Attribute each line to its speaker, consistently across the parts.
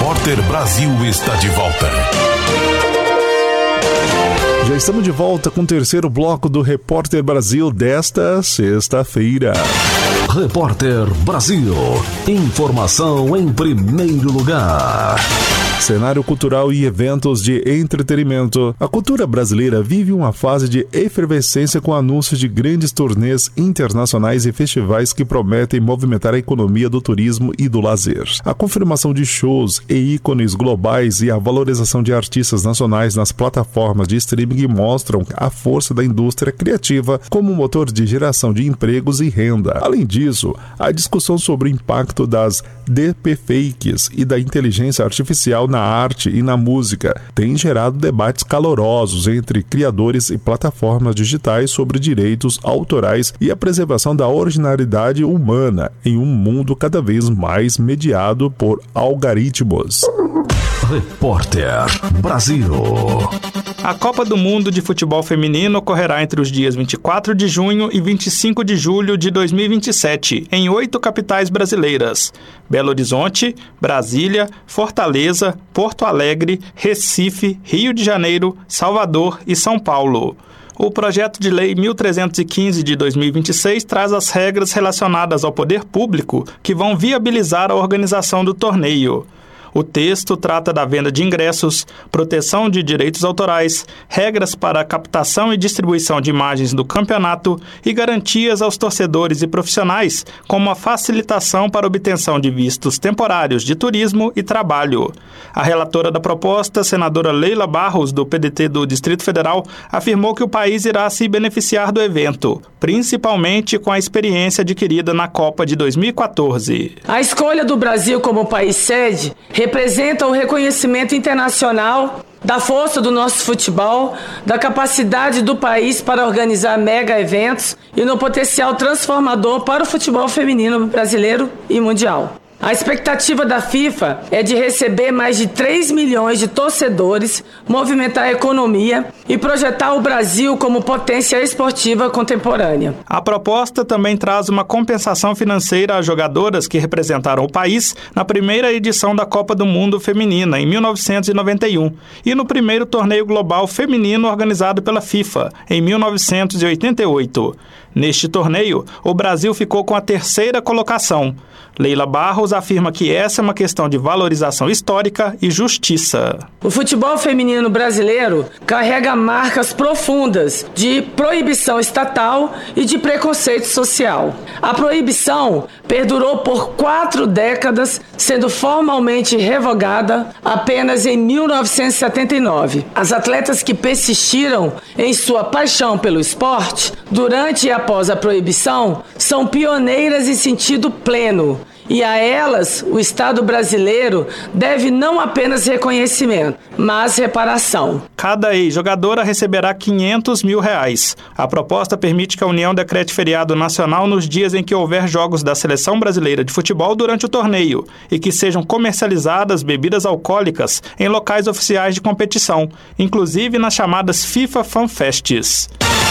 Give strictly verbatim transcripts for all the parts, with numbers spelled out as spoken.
Speaker 1: Repórter Brasil está de volta.
Speaker 2: Já estamos de volta com o terceiro bloco do Repórter Brasil desta sexta-feira.
Speaker 1: Repórter Brasil. Informação em primeiro lugar.
Speaker 2: Cenário cultural e eventos de entretenimento. A cultura brasileira vive uma fase de efervescência com anúncios de grandes turnês internacionais e festivais que prometem movimentar a economia do turismo e do lazer. A confirmação de shows e ícones globais e a valorização de artistas nacionais nas plataformas de streaming mostram a força da indústria criativa como motor de geração de empregos e renda. Além disso, a discussão sobre o impacto das deepfakes e da inteligência artificial na arte e na música tem gerado debates calorosos entre criadores e plataformas digitais sobre direitos autorais e a preservação da originalidade humana em um mundo cada vez mais mediado por algoritmos.
Speaker 1: Repórter Brasil.
Speaker 3: A Copa do Mundo de Futebol Feminino ocorrerá entre os dias vinte e quatro de junho e vinte e cinco de julho de dois mil e vinte e sete, em oito capitais brasileiras: Belo Horizonte, Brasília, Fortaleza, Porto Alegre, Recife, Rio de Janeiro, Salvador e São Paulo. O projeto de lei mil trezentos e quinze de dois mil e vinte e seis traz as regras relacionadas ao poder público que vão viabilizar a organização do torneio. O texto trata da venda de ingressos, proteção de direitos autorais, regras para a captação e distribuição de imagens do campeonato e garantias aos torcedores e profissionais, como a facilitação para obtenção de vistos temporários de turismo e trabalho. A relatora da proposta, senadora Leila Barros, do P D T do Distrito Federal, afirmou que o país irá se beneficiar do evento, principalmente com a experiência adquirida na Copa de dois mil e quatorze.
Speaker 4: A escolha do Brasil como país sede representa o reconhecimento internacional da força do nosso futebol, da capacidade do país para organizar mega eventos e no potencial transformador para o futebol feminino brasileiro e mundial. A expectativa da FIFA é de receber mais de três milhões de torcedores, movimentar a economia e projetar o Brasil como potência esportiva contemporânea.
Speaker 3: A proposta também traz uma compensação financeira a jogadoras que representaram o país na primeira edição da Copa do Mundo Feminina, em mil novecentos e noventa e um, e no primeiro torneio global feminino organizado pela FIFA, em mil novecentos e oitenta e oito. Neste torneio, o Brasil ficou com a terceira colocação. Leila Barros afirma que essa é uma questão de valorização histórica e justiça.
Speaker 4: O futebol feminino brasileiro carrega marcas profundas de proibição estatal e de preconceito social. A proibição perdurou por quatro décadas, sendo formalmente revogada apenas em mil novecentos e setenta e nove. As atletas que persistiram em sua paixão pelo esporte durante e após a proibição são pioneiras em sentido pleno. E a elas, o Estado brasileiro deve não apenas reconhecimento, mas reparação.
Speaker 3: Cada ex-jogadora receberá quinhentos mil reais. A proposta permite que a União decrete feriado nacional nos dias em que houver jogos da Seleção Brasileira de Futebol durante o torneio e que sejam comercializadas bebidas alcoólicas em locais oficiais de competição, inclusive nas chamadas FIFA Fan Fests.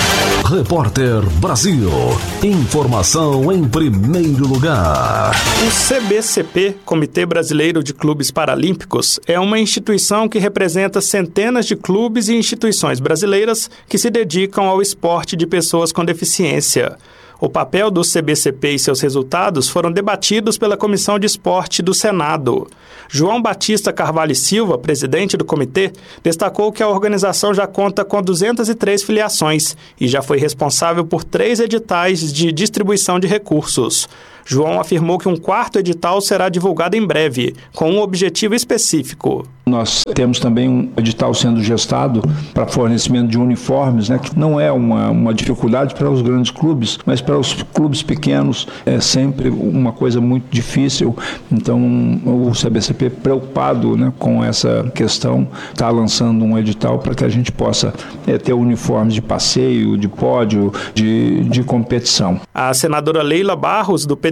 Speaker 1: Repórter Brasil. Informação em primeiro lugar.
Speaker 3: O C B C P, Comitê Brasileiro de Clubes Paralímpicos, é uma instituição que representa centenas de clubes e instituições brasileiras que se dedicam ao esporte de pessoas com deficiência. O papel do C B C P e seus resultados foram debatidos pela Comissão de Esporte do Senado. João Batista Carvalho e Silva, presidente do comitê, destacou que a organização já conta com duzentas e três filiações e já foi responsável por três editais de distribuição de recursos. João afirmou que um quarto edital será divulgado em breve, com um objetivo específico.
Speaker 5: Nós temos também um edital sendo gestado para fornecimento de uniformes, né, que não é uma, uma dificuldade para os grandes clubes, mas para os clubes pequenos é sempre uma coisa muito difícil. Então, o C B C P, preocupado, né, com essa questão, está lançando um edital para que a gente possa é, ter uniformes de passeio, de pódio, de, de competição.
Speaker 3: A senadora Leila Barros, do P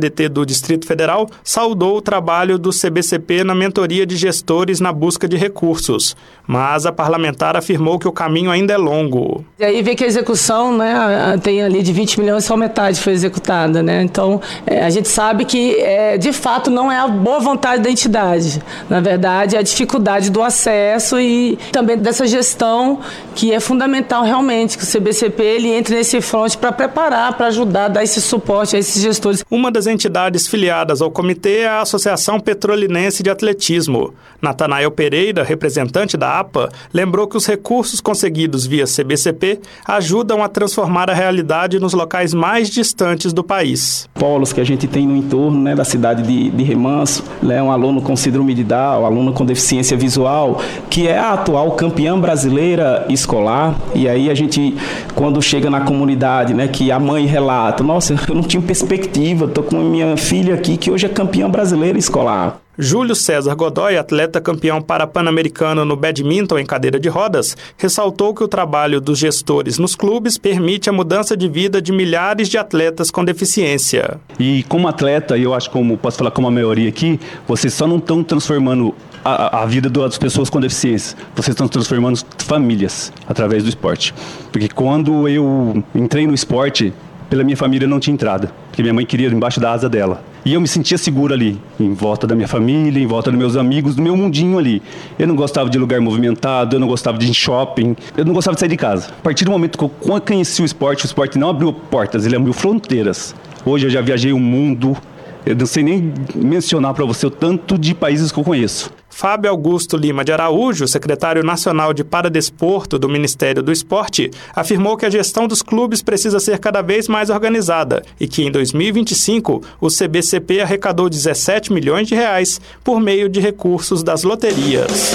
Speaker 3: D T do Distrito Federal saudou o trabalho do C B C P na mentoria de gestores na busca de recursos, mas a parlamentar afirmou que o caminho ainda é longo.
Speaker 4: E aí vê que a execução, né, tem ali de vinte milhões, só metade foi executada, né? Então, é, a gente sabe que, é, de fato, não é a boa vontade da entidade. Na verdade, é a dificuldade do acesso e também dessa gestão que é fundamental realmente, que o C B C P ele entre nesse fronte para preparar, para ajudar, dar esse suporte a esses gestores.
Speaker 3: Uma das entidades filiadas ao comitê é a Associação Petrolinense de Atletismo. Natanael Pereira, representante da A P A, lembrou que os recursos conseguidos via C B C P ajudam a transformar a realidade nos locais mais distantes do país.
Speaker 6: Polos que a gente tem no entorno, né, da cidade de, de Remanso, né, um aluno com síndrome de Down, um aluno com deficiência visual, que é a atual campeã brasileira escolar. E aí a gente, quando chega na comunidade, né, que a mãe relata, nossa, eu não tinha perspectiva, estou com minha filha aqui que hoje é campeã brasileira escolar.
Speaker 3: Júlio César Godoy, atleta campeão parapan-americano no badminton em cadeira de rodas, ressaltou que o trabalho dos gestores nos clubes permite a mudança de vida de milhares de atletas com deficiência.
Speaker 7: E como atleta, eu acho, como posso falar como a maioria aqui, vocês só não estão transformando a, a vida das pessoas com deficiência, vocês estão transformando famílias através do esporte. Porque quando eu entrei no esporte, pela minha família não tinha entrada, porque minha mãe queria embaixo da asa dela. E eu me sentia seguro ali, em volta da minha família, em volta dos meus amigos, do meu mundinho ali. Eu não gostava de lugar movimentado, eu não gostava de ir em shopping, eu não gostava de sair de casa. A partir do momento que eu conheci o esporte, o esporte não abriu portas, ele abriu fronteiras. Hoje eu já viajei o mundo, eu não sei nem mencionar para você o tanto de países que eu conheço.
Speaker 3: Fábio Augusto Lima de Araújo, secretário nacional de Paradesporto do Ministério do Esporte, afirmou que a gestão dos clubes precisa ser cada vez mais organizada e que em dois mil e vinte e cinco o C B C P arrecadou dezessete milhões de reais por meio de recursos das loterias.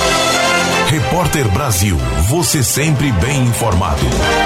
Speaker 1: Repórter Brasil, você sempre bem informado.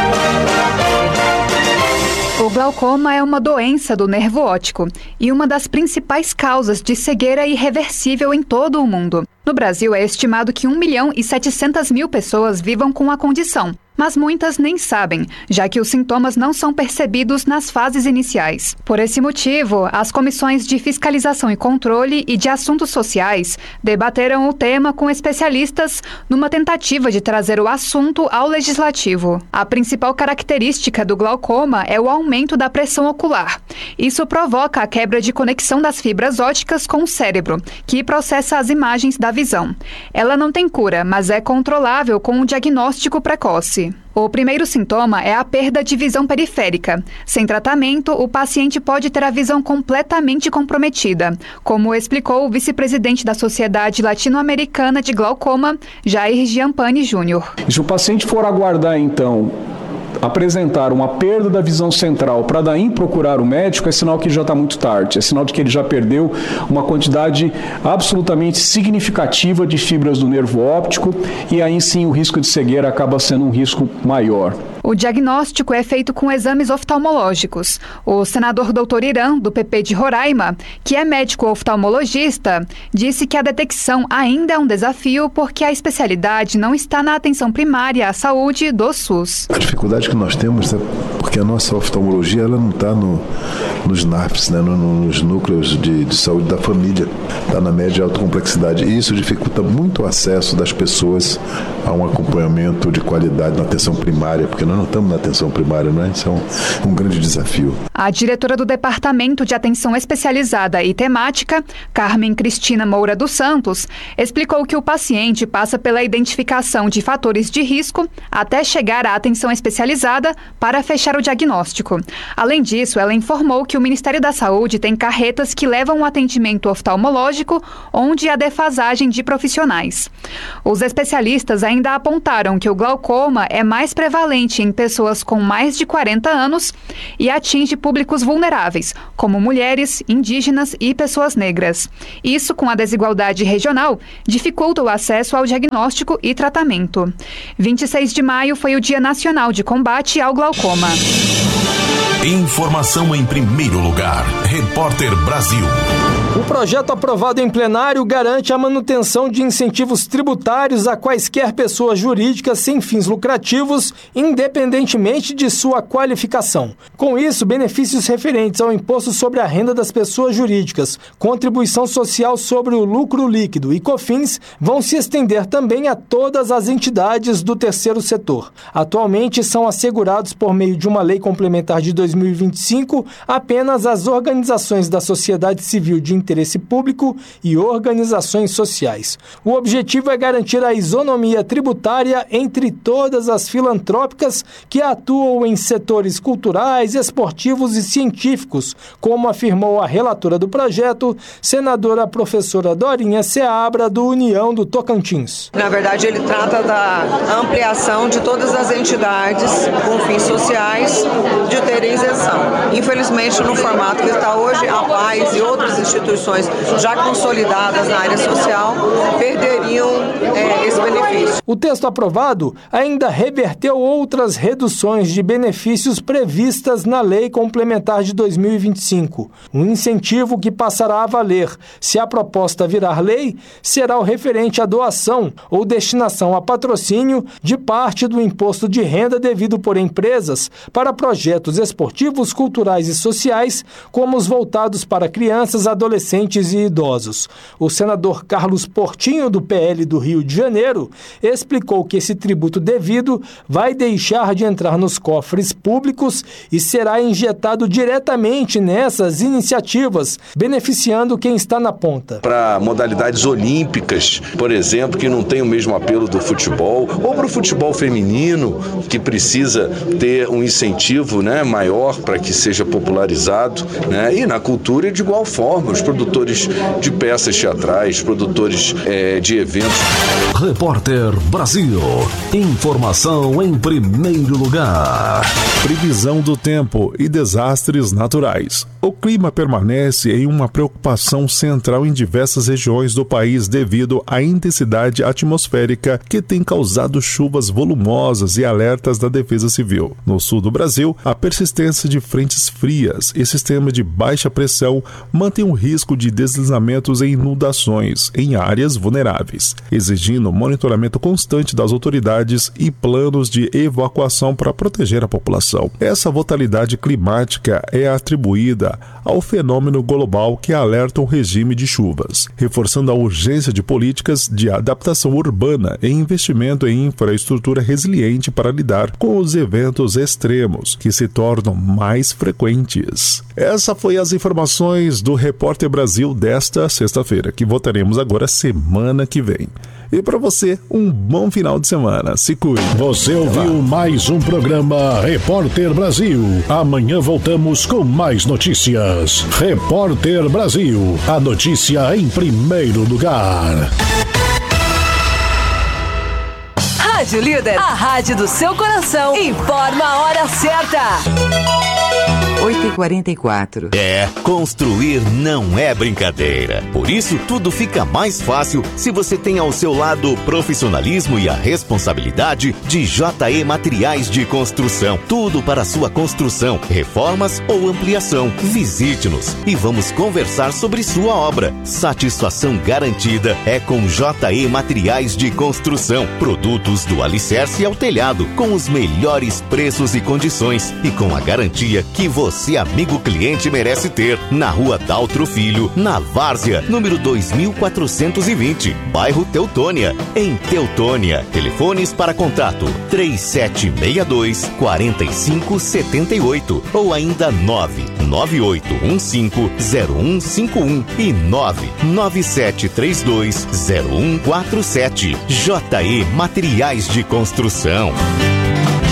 Speaker 8: O glaucoma é uma doença do nervo óptico e uma das principais causas de cegueira irreversível em todo o mundo. No Brasil, é estimado que um milhão e setecentas mil pessoas vivam com a condição, mas muitas nem sabem, já que os sintomas não são percebidos nas fases iniciais. Por esse motivo, as comissões de fiscalização e controle e de assuntos sociais debateram o tema com especialistas numa tentativa de trazer o assunto ao legislativo. A principal característica do glaucoma é o aumento da pressão ocular. Isso provoca a quebra de conexão das fibras ópticas com o cérebro, que processa as imagens da visão. Ela não tem cura, mas é controlável com um diagnóstico precoce. O primeiro sintoma é a perda de visão periférica. Sem tratamento, o paciente pode ter a visão completamente comprometida, como explicou o vice-presidente da Sociedade Latino-Americana de Glaucoma, Jair Giampani Júnior.
Speaker 5: Se o paciente for aguardar, então, apresentar uma perda da visão central para daí procurar o médico, é sinal que já está muito tarde, é sinal de que ele já perdeu uma quantidade absolutamente significativa de fibras do nervo óptico e aí sim o risco de cegueira acaba sendo um risco maior.
Speaker 8: O diagnóstico é feito com exames oftalmológicos. O senador doutor Irã, do P P de Roraima, que é médico oftalmologista, disse que a detecção ainda é um desafio porque a especialidade não está na atenção primária à saúde do SUS.
Speaker 9: A dificuldade que nós temos é porque a nossa oftalmologia ela não está no, nos N A F S, né, no, nos núcleos de, de saúde da família, está na média e alta complexidade. E isso dificulta muito o acesso das pessoas a um acompanhamento de qualidade na atenção primária, porque nós não estamos na atenção primária, não é? Isso é um, um grande desafio.
Speaker 8: A diretora do Departamento de Atenção Especializada e Temática, Carmen Cristina Moura dos Santos, explicou que o paciente passa pela identificação de fatores de risco até chegar à atenção especializada para fechar o diagnóstico. Além disso, ela informou que o Ministério da Saúde tem carretas que levam o atendimento oftalmológico onde há defasagem de profissionais. Os especialistas ainda apontaram que o glaucoma é mais prevalente em pessoas com mais de quarenta anos e atinge públicos vulneráveis, como mulheres, indígenas e pessoas negras. Isso, com a desigualdade regional, dificulta o acesso ao diagnóstico e tratamento. vinte e seis de maio foi o Dia Nacional de Combate ao Glaucoma.
Speaker 1: Informação em primeiro lugar. Repórter Brasil.
Speaker 10: O projeto aprovado em plenário garante a manutenção de incentivos tributários a quaisquer pessoas jurídicas sem fins lucrativos, independentemente de sua qualificação. Com isso, benefícios referentes ao imposto sobre a renda das pessoas jurídicas, contribuição social sobre o lucro líquido e COFINS vão se estender também a todas as entidades do terceiro setor. Atualmente, são assegurados por meio de uma lei complementar de dois mil e vinte e cinco apenas as organizações da sociedade civil de interesse público e organizações sociais. O objetivo é garantir a isonomia tributária entre todas as filantrópicas que atuam em setores culturais, esportivos e científicos, como afirmou a relatora do projeto, senadora professora Dorinha Seabra, do União do Tocantins.
Speaker 11: Na verdade, ele trata da ampliação de todas as entidades com fins sociais de terem isenção. Infelizmente, no formato que está hoje, a Paz e outras instituições já consolidadas na área social perderiam é, esse benefício.
Speaker 10: O texto aprovado ainda reverteu outras reduções de benefícios previstas na Lei Complementar de dois mil e vinte e cinco. Um incentivo que passará a valer, se a proposta virar lei, será o referente à doação ou destinação a patrocínio de parte do imposto de renda devido por empresas para projetos esportivos, culturais e sociais, como os voltados para crianças, adolescentes e idosos. O senador Carlos Portinho, do P L do Rio de Janeiro, explicou que esse tributo devido vai deixar de entrar nos cofres públicos e será injetado diretamente nessas iniciativas, beneficiando quem está na ponta.
Speaker 12: Para modalidades olímpicas, por exemplo, que não tem o mesmo apelo do futebol, ou para o futebol feminino, que precisa ter um incentivo, né, maior para que seja popularizado, né, e na cultura de igual forma, os produtores de peças teatrais, produtores é, de eventos.
Speaker 1: Repórter Brasil. Informação em primeiro lugar.
Speaker 2: Previsão do tempo e desastres naturais. O clima permanece em uma preocupação central em diversas regiões do país devido à intensidade atmosférica que tem causado chuvas volumosas e alertas da Defesa Civil. No sul do Brasil, a persistência de frentes frias e sistema de baixa pressão mantém o risco de deslizamentos e inundações em áreas vulneráveis, exigindo monitoramento constante das autoridades e planos de evacuação para proteger a população. Essa volatilidade climática é atribuída ao fenômeno global que alerta o regime de chuvas, reforçando a urgência de políticas de adaptação urbana e investimento em infraestrutura resiliente para lidar com os eventos extremos que se tornam mais frequentes. Essa foi as informações do Repórter Brasil desta sexta-feira, que voltaremos agora semana que vem. E para você, um bom final de semana. Se cuide.
Speaker 1: Você ouviu mais um programa Repórter Brasil. Amanhã voltamos com mais notícias. Repórter Brasil. A notícia em primeiro lugar.
Speaker 13: Rádio Líder, a rádio do seu coração. Informa a hora certa.
Speaker 14: oito e quarenta e quatro.
Speaker 15: É, construir não é brincadeira. Por isso, tudo fica mais fácil se você tem ao seu lado o profissionalismo e a responsabilidade de J E Materiais de Construção. Tudo para sua construção, reformas ou ampliação. Visite-nos e vamos conversar sobre sua obra. Satisfação garantida é com J E Materiais de Construção. Produtos do alicerce ao telhado, com os melhores preços e condições e com a garantia que você Você, amigo cliente, merece ter. Na Rua Daltro Filho, na Várzea, número dois mil quatrocentos e vinte, bairro Teutônia, em Teutônia. Telefones para contato três sete seis dois, quatro cinco sete oito ou ainda nove nove oito um cinco zero um cinco um e nove nove sete três dois zero um quatro sete. J E Materiais de Construção.